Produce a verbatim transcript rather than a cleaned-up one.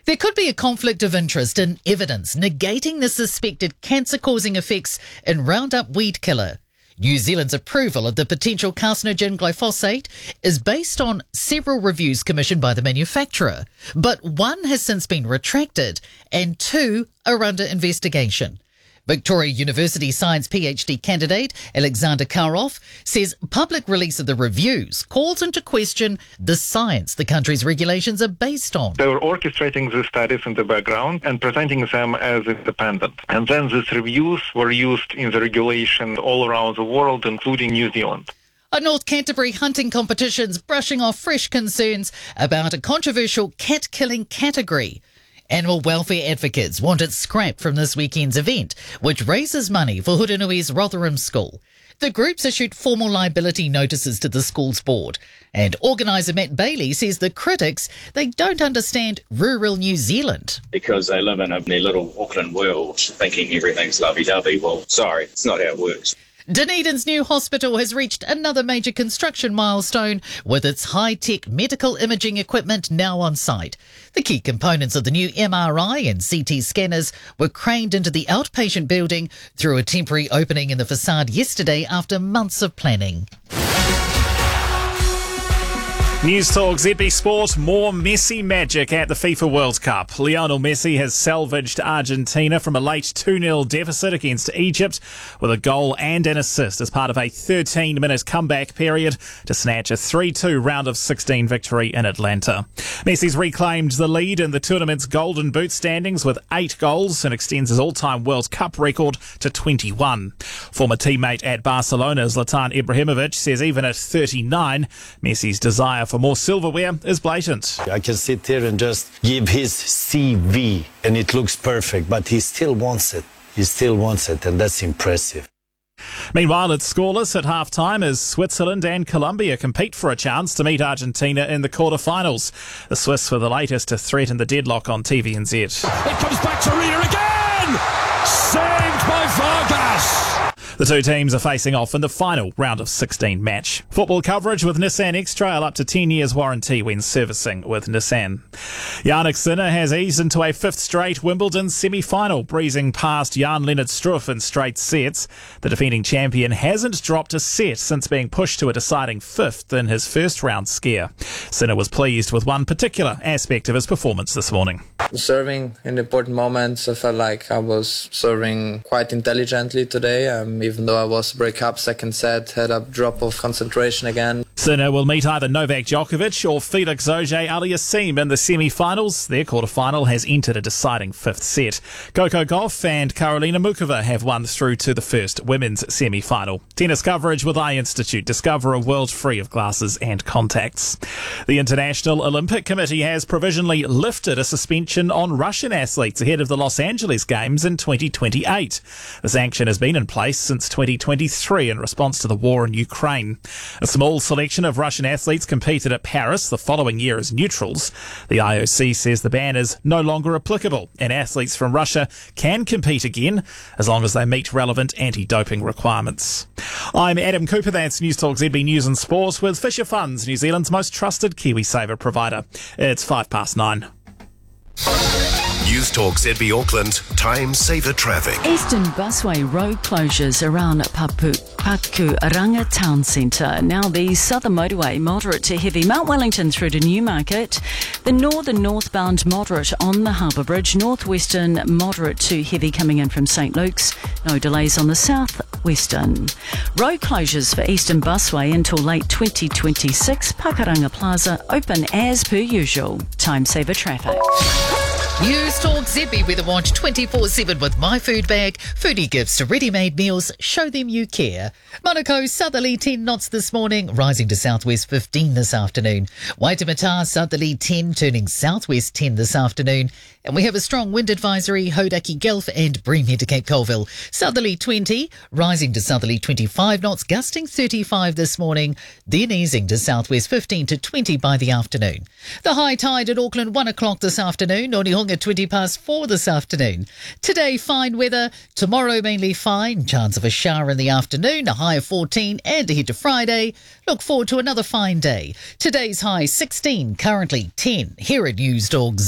There could be a conflict of interest in evidence negating the suspected cancer-causing effects in Roundup weed killer. New Zealand's approval of the potential carcinogen glyphosate is based on several reviews commissioned by the manufacturer, but one has since been retracted and two are under investigation. Victoria University Science PhD candidate Alexander Karoff says public release of the reviews calls into question the science the country's regulations are based on. They were orchestrating the studies in the background and presenting them as independent. And then these reviews were used in the regulation all around the world, including New Zealand. A North Canterbury hunting competition's brushing off fresh concerns about a controversial cat-killing category. Animal welfare advocates want it scrapped from this weekend's event, which raises money for Hurunui's Rotherham School. The groups issued formal liability notices to the school's board, and organiser Matt Bailey says the critics, they don't understand rural New Zealand. Because they live in a their little Auckland world thinking everything's lovey-dovey. Well, sorry, it's not how it works. Dunedin's new hospital has reached another major construction milestone with its high-tech medical imaging equipment now on site. The key components of the new M R I and C T scanners were craned into the outpatient building through a temporary opening in the facade yesterday after months of planning. News Talk Z B Sport, more Messi magic at the FIFA World Cup. Lionel Messi has salvaged Argentina from a late two nil deficit against Egypt with a goal and an assist as part of a thirteen minute comeback period to snatch a three two round of sixteen victory in Atlanta. Messi's reclaimed the lead in the tournament's Golden Boot standings with eight goals and extends his all-time World Cup record to twenty-one. Former teammate at Barcelona, Zlatan Ibrahimovic, says even at thirty-nine, Messi's desire for more silverware is blatant. I can sit here and just give his C V and it looks perfect, but he still wants it. He still wants it, and that's impressive. Meanwhile, it's scoreless at half-time as Switzerland and Colombia compete for a chance to meet Argentina in the quarter-finals. The Swiss were the latest to threaten the deadlock on T V N Z. It comes back to Rita again! Saved by Vargas! The two teams are facing off in the final round of sixteen match. Football coverage with Nissan X-Trail up to ten years warranty when servicing with Nissan. Jannik Sinner has eased into a fifth straight Wimbledon semi-final, breezing past Jan-Lennard Struff in straight sets. The defending champion hasn't dropped a set since being pushed to a deciding fifth in his first round scare. Sinner was pleased with one particular aspect of his performance this morning. Serving in important moments, I felt like I was serving quite intelligently today. Um, even though I was break up second set, had a drop of concentration again. Sinner will meet either Novak Djokovic or Felix Auger-Aliassime in the semi-finals. Their quarter-final has entered a deciding fifth set. Coco Gauff and Karolina Muchova have won through to the first women's semi-final. Tennis coverage with iInstitute. Discover a world free of glasses and contacts. The International Olympic Committee has provisionally lifted a suspension on Russian athletes ahead of the Los Angeles Games in twenty twenty-eight. The sanction has been in place since twenty twenty-three in response to the war in Ukraine. A small selection of Russian athletes competed at Paris the following year as neutrals. The I O C says the ban is no longer applicable and athletes from Russia can compete again as long as they meet relevant anti-doping requirements. I'm Adam Cooper, that's News Talk Z B News and Sport with Fisher Funds, New Zealand's most trusted KiwiSaver provider. It's five past nine. News Talk Z B Auckland, Time Saver Traffic. Eastern Busway road closures around Papu, Pakuranga Town Centre. Now the Southern Motorway moderate to heavy Mount Wellington through to Newmarket. The Northern northbound moderate on the Harbour Bridge. Northwestern moderate to heavy coming in from St Luke's. No delays on the southwestern. Road closures for Eastern Busway until late twenty twenty-six. Pakuranga Plaza open as per usual. Time Saver Traffic. News Talk Z B Weather Watch twenty-four seven with My Food Bag. Foodie gifts to ready-made meals. Show them you care. Monaco, southerly ten knots this morning, rising to southwest fifteen this afternoon. Waitemata, southerly ten, turning southwest ten this afternoon. And we have a strong wind advisory, Hodaki Gulf and Breamhead to Cape Colville. Southerly twenty, rising to southerly twenty-five knots, gusting thirty-five this morning, then easing to southwest fifteen to twenty by the afternoon. The high tide at Auckland, one o'clock this afternoon. Onehunga, twenty past four this afternoon. Today, fine weather. Tomorrow, mainly fine. Chance of a shower in the afternoon, a high of fourteen, and ahead to Friday. Look forward to another fine day. Today's high, sixteen, currently ten. Here at News Talk